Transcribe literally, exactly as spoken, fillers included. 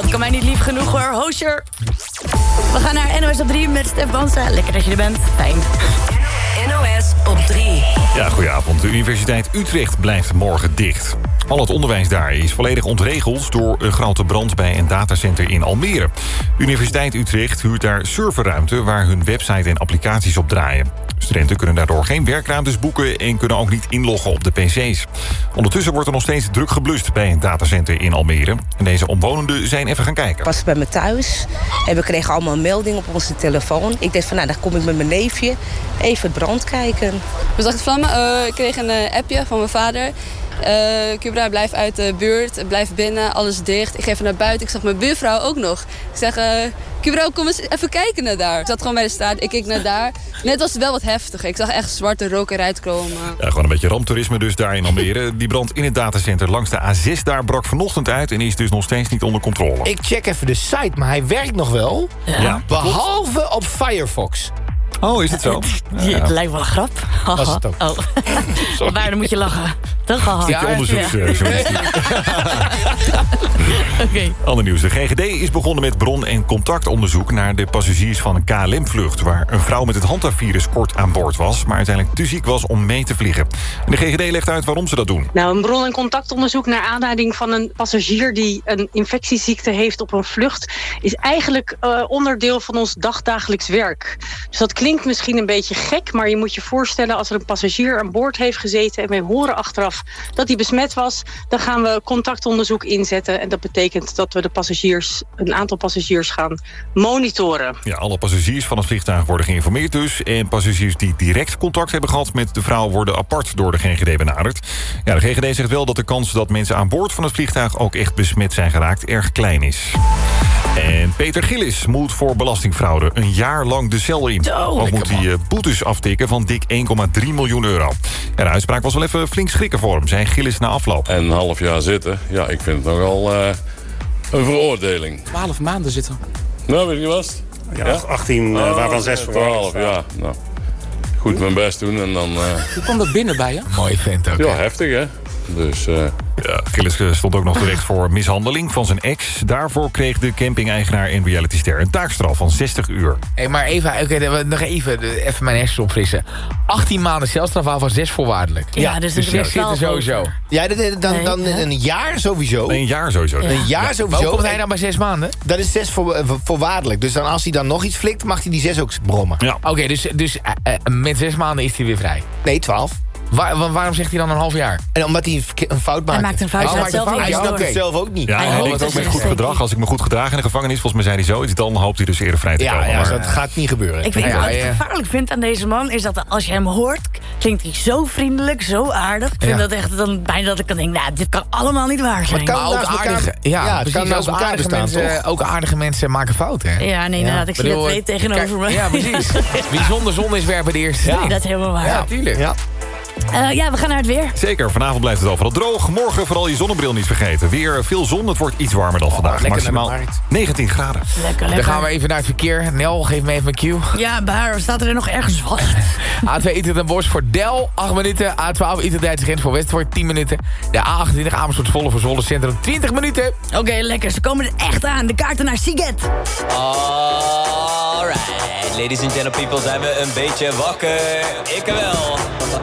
kan mij niet lief genoeg hoor. Hoosjer. We gaan naar N O S op drie met Stef Bansa. Lekker dat je er bent. Fijn. N O S op drie. Ja, goedenavond. De Universiteit Utrecht blijft morgen dicht. Al het onderwijs daar is volledig ontregeld door een grote brand bij een datacenter in Almere. De Universiteit Utrecht huurt daar serverruimte waar hun website en applicaties op draaien. Studenten kunnen daardoor geen werkruimtes boeken en kunnen ook niet inloggen op de pc's. Ondertussen wordt er nog steeds druk geblust bij een datacenter in Almere. En deze omwonenden zijn even gaan kijken. Ik was bij me thuis en we kregen allemaal een melding op onze telefoon. Ik dacht van nou, dan kom ik met mijn neefje even brand kijken. We zagen vlammen. Uh, ik kreeg een uh, appje van mijn vader. Uh, Cubra, blijf uit de buurt, blijf binnen, alles dicht. Ik ga even naar buiten. Ik zag mijn buurvrouw ook nog. Ik zeg, uh, Cubra, kom eens even kijken naar daar. Ik zat gewoon bij de straat, ik keek naar daar. Net was het wel wat heftig. Ik zag echt zwarte rook eruit komen. Ja, gewoon een beetje ramptoerisme dus daar in Almere. Die brand in het datacenter langs de A zes daar brak vanochtend uit... en is dus nog steeds niet onder controle. Ik check even de site, maar hij werkt nog wel. Ja. Behalve op Firefox. Oh, is het zo? Ja, het lijkt wel een grap. Was het ook. Oh. Waar, dan moet je lachen. Toch? Haha. Ja, onderzoeksjournalistiek. Oké. Ander nieuws. De G G D is begonnen met bron- en contactonderzoek... naar de passagiers van een K L M-vlucht... waar een vrouw met het Hantavirus kort aan boord was... maar uiteindelijk te ziek was om mee te vliegen. En de G G D legt uit waarom ze dat doen. Nou, een bron- en contactonderzoek naar aanleiding van een passagier... die een infectieziekte heeft op een vlucht... is eigenlijk uh, onderdeel van ons dagdagelijks werk. Dus dat klinkt misschien een beetje gek... maar je moet je voorstellen als er een passagier aan boord heeft gezeten... en wij horen achteraf dat hij besmet was... dan gaan we contactonderzoek inzetten... en dat betekent dat we de passagiers, een aantal passagiers gaan monitoren. Ja, alle passagiers van het vliegtuig worden geïnformeerd dus... en passagiers die direct contact hebben gehad met de vrouw... worden apart door de G G D benaderd. Ja, de G G D zegt wel dat de kans dat mensen aan boord van het vliegtuig... ook echt besmet zijn geraakt erg klein is. En Peter Gillis moet voor belastingfraude een jaar lang de cel in. Ook moet hij uh, boetes aftikken van dik één komma drie miljoen euro. Ja, de uitspraak was wel even flink schrikken voor hem, zei Gillis na afloop. En een half jaar zitten, ja, ik vind het nogal uh, een veroordeling. twaalf maanden zitten. Nou, weet je niet wat? Ja, ja? achttien, uh, waarvan zes voor twaalf, ja. Nou, goed mijn best doen en dan... Uh... Hoe kwam dat binnen bij je? Mooi vent ook. Ja, heftig hè. Dus... Uh... Ja, Gillis stond ook nog terecht voor mishandeling van zijn ex. Daarvoor kreeg de camping-eigenaar en realityster een taakstraf van zestig uur. Hey, maar even, okay, nog even, even mijn hersens opfrissen. achttien maanden celstraf waarvan zes voorwaardelijk. Ja, ja, dus dat dus zit er sowieso. Ja, dan, dan, dan nee, een jaar sowieso. Nee, een jaar sowieso. Ja. Een jaar ja. sowieso. Hoe komt hij dan bij zes maanden? Dat is zes voor, voorwaardelijk. Dus dan als hij dan nog iets flikt, mag hij die zes ook brommen. Ja. Oké, okay, dus, dus uh, uh, met zes maanden is hij weer vrij? Nee, twaalf. Waar, waarom zegt hij dan een half jaar? En omdat hij een fout maakt. Hij maakt een fout, oh, hij zelf, hij snapt het zelf ook niet. Ja, hij, hij hoopt ook met goed gedrag. Als ik me goed gedraag in de gevangenis, volgens mij zei hij zoiets... dan hoopt hij dus eerder vrij te ja, komen. Ja, maar... dat gaat niet gebeuren. Ik vind, ja, wat ik ja. gevaarlijk vind aan deze man... is dat als je hem hoort, klinkt hij zo vriendelijk, zo aardig. Ik vind ja. dat echt dan, bijna dat ik dan denk... nou, dit kan allemaal niet waar zijn. Maar, maar ook aardige, ja, ja, precies, kan naast ook, elkaar aardige bestaan, mensen, ook aardige mensen maken fouten. Hè? Ja, nee, inderdaad. Ik zie dat twee tegenover me. Ja, precies. Wie zonder zon is, werpen de eerste. Ja. Nee, dat is helemaal waar. Ja, tuurlijk. Ja. Uh, ja, we gaan naar het weer. Zeker, vanavond blijft het overal droog. Morgen vooral je zonnebril niet vergeten. Weer veel zon, het wordt iets warmer dan vandaag. Oh, maximaal negentien graden. Lekker, lekker. Dan gaan we even naar het verkeer. Nel, geef me even mijn cue. Ja, maar staat er nog ergens vast? A twee Utrecht Den Bosch voor Del, acht minuten. A twaalf Utrecht Grens voor Westvoort, tien minuten. De A achtentwintig Amersfoort Zwolle voor Zwolle Centrum, twintig minuten. Oké, okay, lekker. Ze komen er echt aan. De kaarten naar Siget. Alright, ladies and gentlemen, people, zijn we een beetje wakker. Ik wel.